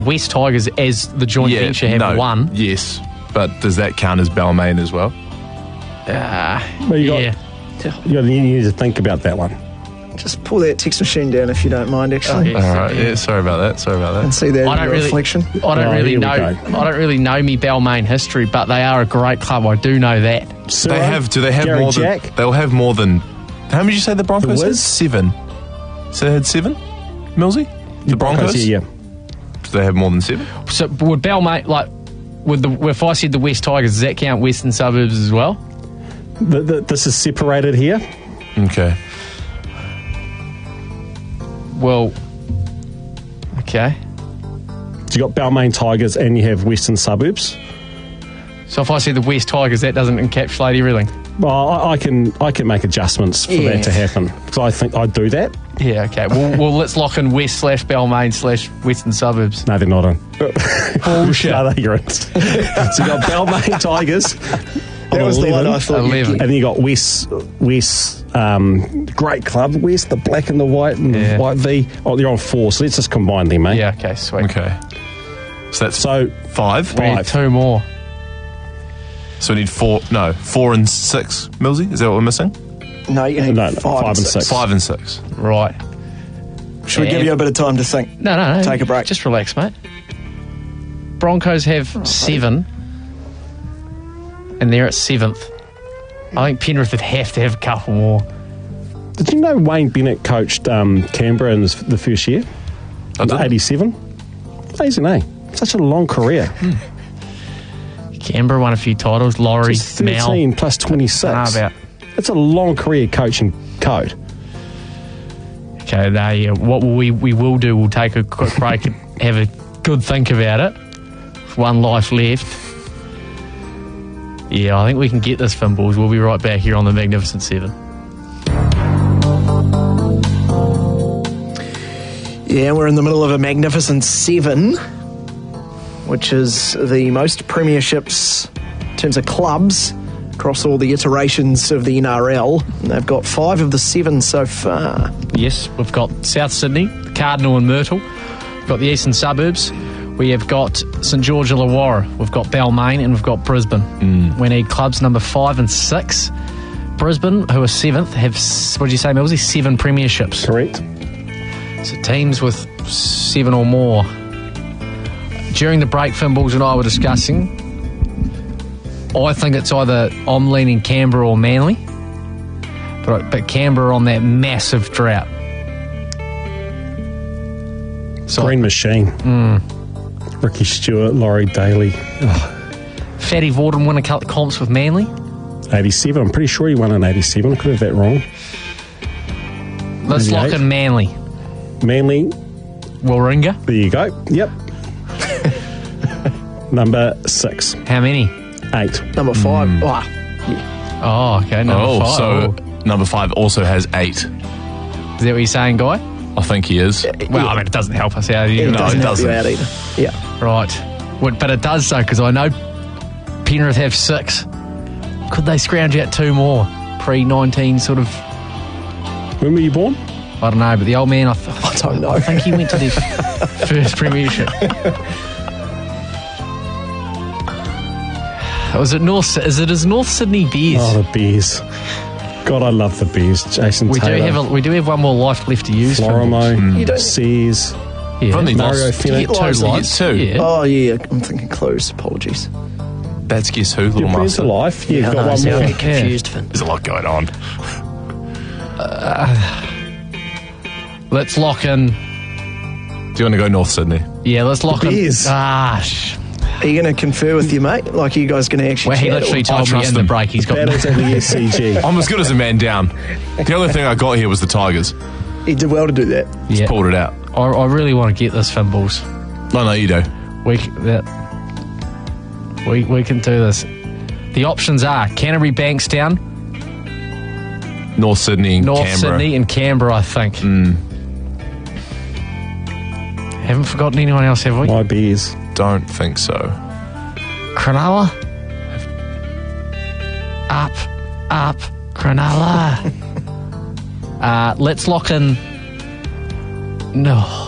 West Tigers as the joint venture have won. Yes, but does that count as Balmain as well? Well, you need to think about that one. Just pull that text machine down if you don't mind, actually. All right, yeah, sorry about that. And see that reflection. I don't really know me Balmain history, but they are a great club. I do know that. Do they have Gary more Jack? than? They'll have more than. How many did you say the Broncos had? 7. So they had 7, Millsy? The Broncos? Yeah. Do they have more than 7? So would Balmain, if I said the West Tigers, does that count Western Suburbs as well? This is separated here. Okay. Well, okay. So you got Balmain Tigers and you have Western Suburbs. So if I say the West Tigers, that doesn't encapsulate everything? Well, I can make adjustments for that to happen. Because I think I'd do that. Yeah, okay. Well, let's lock in West/Balmain/Western Suburbs. No, they're not in. Bullshit. No, you're in. So you got Balmain Tigers. That was 11, the one I thought 11. And then you got West, great club, West, the black and the white and white V. Oh, they're on 4, so let's just combine them, mate. Yeah, okay, sweet. Okay. So that's 5? We need 2 more. So we need 4 and 6, Millsy? Is that what we're missing? No, you need 5 and 6. 5 and 6. Right. Should we give you a bit of time to think? No. Take a break. Just relax, mate. Broncos have 7. And they're at 7th. I think Penrith would have to have a couple more. Did you know Wayne Bennett coached Canberra in the first year? I did. 87? Amazing, eh? Such a long career. Canberra won a few titles. Laurie, Just 13 Mal. plus 26. About. It's a long career coaching code. Okay, what we will do, we'll take a quick break and have a good think about it. One life left. Yeah, I think we can get this, Fimbles. We'll be right back here on the Magnificent 7. Yeah, we're in the middle of a Magnificent 7, which is the most premierships in terms of clubs across all the iterations of the NRL. And they've got 5 of the 7 so far. Yes, we've got South Sydney, Cardinal and Myrtle. We've got the Eastern Suburbs. We have got St George Illawarra. We've got Balmain and we've got Brisbane. We need clubs number 5 and 6. Brisbane, who are 7th, have, what did you say, Millsy? 7 premierships. Correct. So teams with 7 or more. During the break, Fimballs and I were discussing, I think it's either I'm leaning Canberra or Manly, but Canberra on that massive drought. So, Green Machine. Ricky Stewart, Laurie Daly. Fatty Vorden win a couple of comps with Manly. 87. I'm pretty sure he won in 87. I could have that wrong. Let's lock 88. in Manly. Manly. Warringah. There you go. Yep. Number 6. How many? 8. Number 5. Oh, okay. Number 5. So number 5 also has 8. Is that what you're saying, Guy? I think he is. Well, I mean, it doesn't help us out. It doesn't help doesn't. you out either. Yeah. Right. But it does, though, because I know Penrith have 6. Could they scrounge out 2 more? Pre-19 sort of... When were you born? I don't know, but the old man, I don't know. I think he went to their first premiership. Is it North Sydney Bears? Oh, the Bears. God, I love the Bears. Jason Taylor. We do have one more life left to use. Florimo. You don't- Sears. Yeah. Only Mario lost. Fenech. You get 2 lives, lives. you 2. Yeah. Oh, yeah. I'm thinking close. Apologies. That's Guess Who, Little Your Bears Master. are life. Yeah, you've got one I more. get confused, Finn. There's a lot going on. Let's lock in. Do you want to go North Sydney? Yeah, let's lock in. Bears. Are you going to confer with your mate? Like, are you guys going to actually well, he chat, literally or- told me trust in the him. break he's got... Battles at the SCG. I'm as good as a man down. The only thing I got here was the Tigers. He did well to do that. Yeah. Pulled it out. I really want to get this, Fimballs. No, you do. We can do this. The options are Canterbury, Bankstown, North Sydney and North Canberra. Sydney and Canberra, I think. Haven't forgotten anyone else, have we? My Bears. Don't think so. Cronulla? Up, Cronulla. Let's lock in... No.